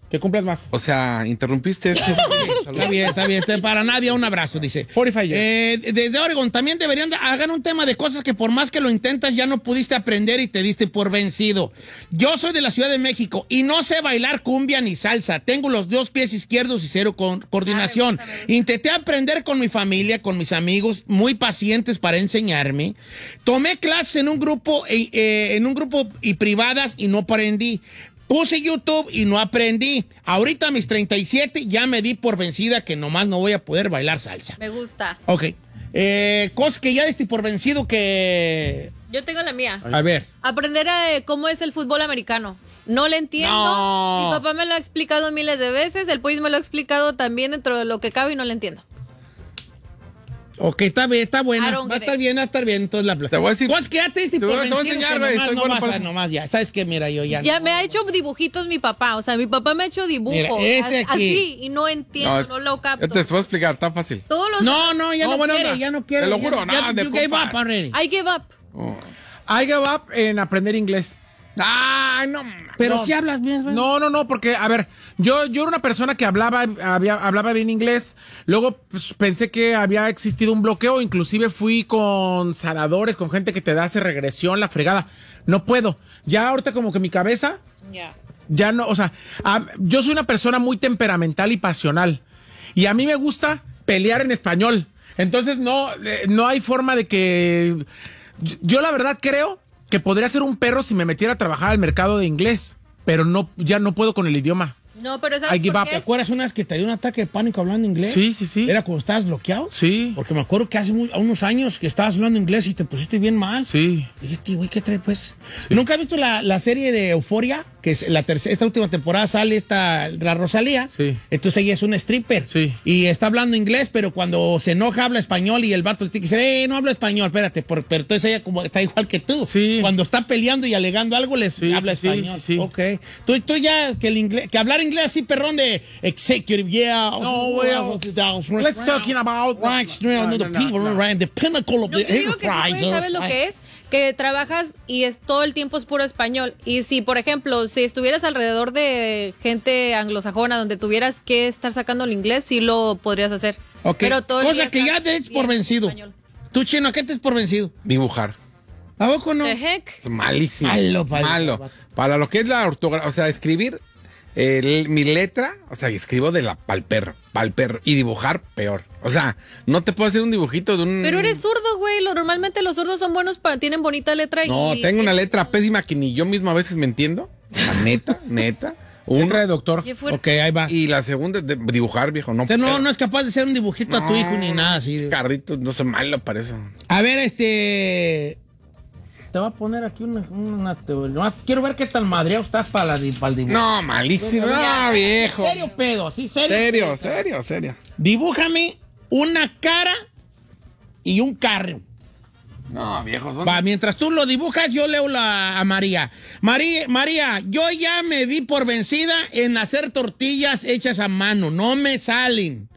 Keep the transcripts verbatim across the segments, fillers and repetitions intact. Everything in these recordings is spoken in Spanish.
Que cumplas más. O sea, interrumpiste esto. Está bien, está bien. Para nadie, un abrazo, dice. cuarenta y cinco years. Eh, desde Oregon también deberían de- hagan un tema de cosas que por más que lo intentas ya no pudiste aprender y te diste por vencido. Yo soy de la Ciudad de México y no sé bailar cumbia ni salsa. Tengo los dos pies izquierdos y cero con- coordinación. Ah, me gusta, me gusta. Intenté aprender con mi familia, con mis amigos, muy pacientes para enseñarme. Tomé clases en un grupo, eh, eh, en un grupo y privadas y no aprendí. Puse YouTube y no aprendí. Ahorita a mis treinta y siete ya me di por vencida que nomás no voy a poder bailar salsa. Me gusta. Ok. Eh, cosas que ya diste por vencido que... Yo tengo la mía. A ver. Aprender a, cómo es el fútbol americano. No le entiendo. No. Mi papá me lo ha explicado miles de veces. El Pollis me lo ha explicado también dentro de lo que cabe y no le entiendo. Ok, está bien, está I buena. don't Va a get estar it. bien, va a estar bien. Entonces la Te voy a decir- Cosas que ya te diste Te por voy- te voy a vencido enseñar, que güey, nomás soy no bueno vas para a- eso. nomás ya. ¿Sabes qué? Mira, yo ya... Ya no. me ha hecho dibujitos mi papá. O sea, mi papá me ha hecho dibujos. Mira, este as- aquí. Así, y no entiendo, no, lo capto. Yo te puedo explicar, tan fácil. Todos los... No, no, ya No, no, buena quiere, onda. ya no quiere. Te lo ya- juro, ya, no, de you gave compa. up already. I give up. I give up en aprender inglés. Ay, no. Pero No. si hablas bien, güey. No, no, no, porque, a ver, yo, yo era una persona que hablaba, había, hablaba bien inglés. Luego pues, pensé que había existido un bloqueo. Inclusive fui con sanadores, con gente que te da hace regresión, la fregada. No puedo. Ya ahorita como que mi cabeza, Ya. ya no, o sea, a- yo soy una persona muy temperamental y pasional. Y a mí me gusta pelear en español. Entonces no, eh, no hay forma de que... Yo, yo la verdad creo que podría ser un perro si me metiera a trabajar al mercado de inglés. Pero no, ya no puedo con el idioma. No, pero ¿sabes I give por up. qué ¿Te es? acuerdas una vez que te dio un ataque de pánico hablando inglés? Sí, sí, sí. ¿Era cuando estabas bloqueado? Sí. Porque me acuerdo que hace muy- unos años que estabas hablando inglés y te pusiste bien mal. Sí. Dijiste, güey, ¿qué trae, pues? ¿Nunca has visto la, la serie de Euforia? Que es la tercera, esta última temporada sale esta, la Rosalía. Sí. Entonces ella es una stripper. Sí. Y está hablando inglés, pero cuando se enoja habla español y el vato le tiene que decir, eh, no hablo español, espérate. Por- pero entonces ella como está igual que tú. Sí. Cuando está peleando y alegando algo, les Sí, habla sí, sí, español. sí, sí. Ok. Tú, tú ya, que el inglés, que hablar inglés así, perrón, de executive, yeah. No, well, let's talking about- Right, no, no, the No, no, people, no. right, the pinnacle of Yo the te digo que sí, güey, enterprise. ¿sabes lo Right. que es? Que trabajas y es todo el tiempo es puro español. Y si, por ejemplo, si estuvieras alrededor de gente anglosajona donde tuvieras que estar sacando el inglés, sí lo podrías hacer. Ok, Pero todo el cosa día que ya estás te des por bien vencido. español. Tú, Chino, ¿a qué te des por vencido? Dibujar. ¿A poco no? The heck? Es malísimo. Malo, malo. Malo. Para lo que es la ortografía, o sea, escribir el- mi letra, o sea, y escribo de la pal perro, pal perro. Y dibujar, peor. O sea, no te puedo hacer un dibujito de un... Pero eres zurdo, güey. Lo- Normalmente los zurdos son buenos para... Tienen bonita letra y... No, tengo una letra pésima que ni yo mismo a veces me entiendo. La neta, neta. Letra Una. de doctor. Qué fuerte. Ok, ahí va. Y la segunda es de dibujar, viejo. No, O sea, no, puedo. no es capaz de hacer un dibujito a tu hijo ni nada así. Carritos, no soy malo para eso. A ver, este... Te voy a poner aquí una... una- te- nomás quiero ver qué tan madreado estás para, la, di- para el dibujo. No, malísimo. No, viejo. ¿Serio pedo? ¿Sí, serio? Serio, serio, serio. Dibújame una cara y un carro. No, viejo. Son... Va, mientras tú lo dibujas, yo leo la, a María. María. María, yo ya me di por vencida en hacer tortillas hechas a mano. No me salen.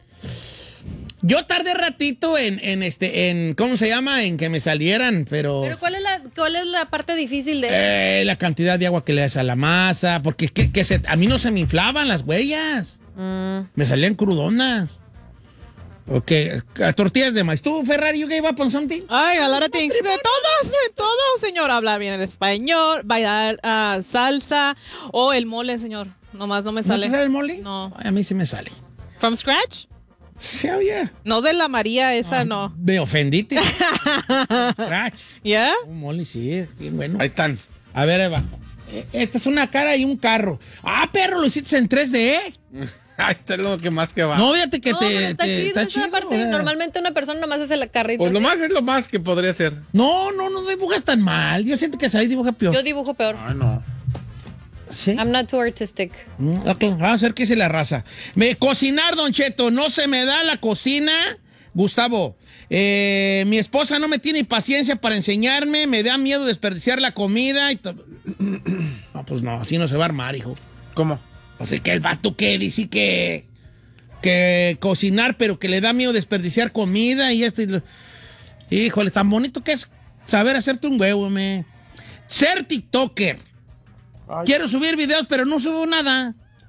Yo tardé ratito en, en este, en, ¿cómo se llama? En que me salieran, pero... Pero ¿cuál es la, cuál es la parte difícil de...? Eh, la cantidad de agua que le das a la masa, porque es que, que se- a mí no se me inflaban las huellas. Mm. Me salían crudonas. Ok, eh, tortillas de maíz. ¿Tú, Ferrari, you gave up on something? Ay, a lot of things. De todos, de todo, señor. Hablar bien el español, bailar ah, salsa o el mole, señor. Nomás no me ¿No sale. te sale el mole? No. Ay, a mí sí me sale. ¿From scratch? Hell yeah. No de la María, esa no. Me ofendiste. Scratch. ¿Ya? Un mole, sí, es bien bueno. Ahí están. A ver, Eva. Eh, Esta es una cara y un carro. Ah, perro, lo hiciste en tres D. Ahí está lo que más que va. No, fíjate que No, te... pero está te- chido. está Esa chido, parte, eh. normalmente una persona nomás hace la carrita. Pues lo así. más es lo más que podría hacer. No, no, no dibujas tan mal. Yo siento que ahí dibuja peor. Yo dibujo peor. Ay, no. ¿Sí? I'm not too artistic. Mm, Ok, vamos a ver qué dice la raza. Me, cocinar, Don Cheto, no se me da la cocina. Gustavo, eh, mi esposa no me tiene paciencia para enseñarme, me da miedo desperdiciar la comida. Y to- no, pues no, así no se va a armar, hijo. ¿Cómo? Pues es que el vato que dice que, que cocinar, pero que le da miedo desperdiciar comida y esto. Y lo- Híjole, tan bonito que es saber hacerte un huevo, me. Ser TikToker. Quiero subir videos, pero no subo nada.